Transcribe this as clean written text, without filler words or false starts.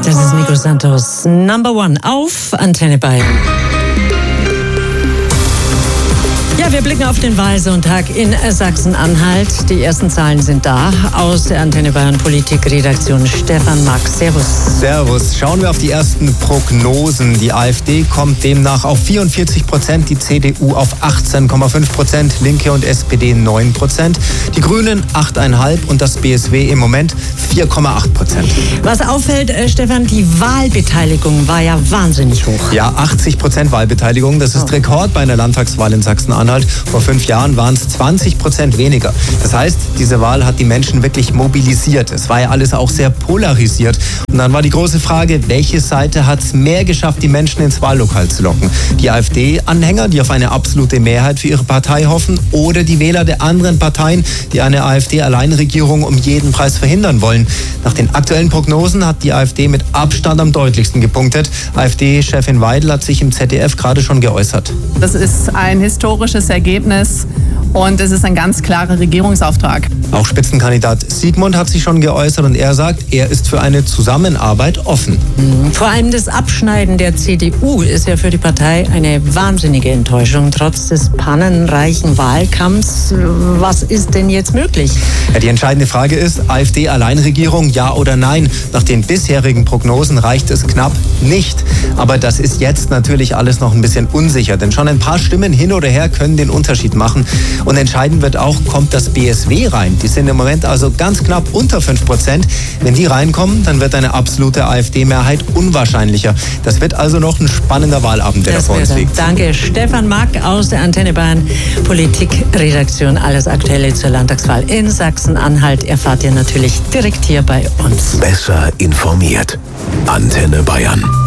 Das ist Nico Santos, Number One auf Antenne Bayern. Ja, wir blicken auf den Wahlsonntag in Sachsen-Anhalt. Die ersten Zahlen sind da aus der Antenne Bayern Politikredaktion. Stefan Mack, servus. Servus. Schauen wir auf die ersten Prognosen. Die AfD kommt demnach auf 44%, die CDU auf 18,5%, Linke und SPD 9%, die Grünen 8,5% und das BSW im Moment 4,8%. Was auffällt, Stefan, die Wahlbeteiligung war ja wahnsinnig hoch. Ja, 80% Wahlbeteiligung, das ist Rekord bei einer Landtagswahl in Sachsen-Anhalt. Vor 5 Jahren waren es 20% weniger. Das heißt, diese Wahl hat die Menschen wirklich mobilisiert. Es war ja alles auch sehr polarisiert. Und dann war die große Frage, welche Seite hat es mehr geschafft, die Menschen ins Wahllokal zu locken? Die AfD-Anhänger, die auf eine absolute Mehrheit für ihre Partei hoffen, oder die Wähler der anderen Parteien, die eine AfD-Alleinregierung um jeden Preis verhindern wollen? Nach den aktuellen Prognosen hat die AfD mit Abstand am deutlichsten gepunktet. AfD-Chefin Weidel hat sich im ZDF gerade schon geäußert. Das ist ein historisches Ergebnis und es ist ein ganz klarer Regierungsauftrag. Auch Spitzenkandidat Sigmund hat sich schon geäußert und er sagt, er ist für eine Zusammenarbeit offen. Vor allem das Abschneiden der CDU ist ja für die Partei eine wahnsinnige Enttäuschung, trotz des pannenreichen Wahlkampfs. Was ist denn jetzt möglich? Ja, die entscheidende Frage ist, AfD-Alleinregierung, ja oder nein? Nach den bisherigen Prognosen reicht es knapp nicht. Aber das ist jetzt natürlich alles noch ein bisschen unsicher, denn schon ein paar Stimmen hin oder her können den Unterschied machen. Und entscheidend wird auch, kommt das BSW rein? Die sind im Moment also ganz knapp unter 5%. Wenn die reinkommen, dann wird eine absolute AfD-Mehrheit unwahrscheinlicher. Das wird also noch ein spannender Wahlabend, der da vor uns liegt. Danke, Stefan Mack aus der Antenne Bayern Politikredaktion. Alles Aktuelle zur Landtagswahl in Sachsen-Anhalt erfahrt ihr natürlich direkt hier bei uns. Besser informiert. Antenne Bayern.